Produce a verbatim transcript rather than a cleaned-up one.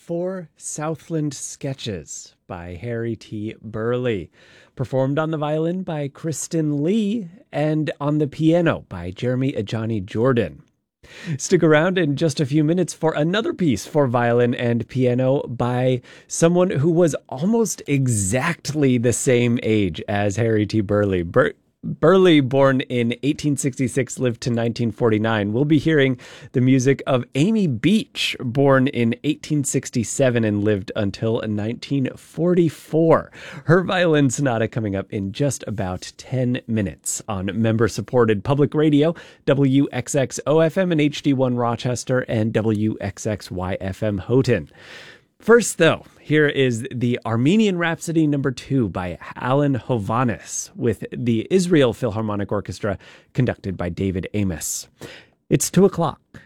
Four Southland Sketches by Harry T. Burleigh, performed on the violin by Kristen Lee and on the piano by Jeremy Ajani Jordan. Stick around in just a few minutes for another piece for violin and piano by someone who was almost exactly the same age as Harry T. Burleigh. Bur- Burleigh, born in eighteen sixty-six, lived to nineteen forty-nine. We'll be hearing the music of Amy Beach, born in eighteen sixty-seven and lived until nineteen forty-four. Her violin sonata coming up in just about ten minutes on member-supported public radio, W X X O F M and H D one Rochester and W X X Y F M Houghton. First, though, here is the Armenian Rhapsody number two by Alan Hovhaness with the Israel Philharmonic Orchestra conducted by David Amos. It's two o'clock.